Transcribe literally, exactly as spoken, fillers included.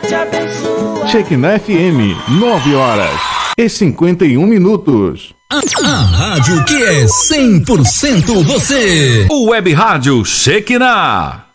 te abençoe. Shekinah F M, nove horas e cinquenta e um minutos. A, a rádio que é cem por cento você. O Web Rádio Shekinah.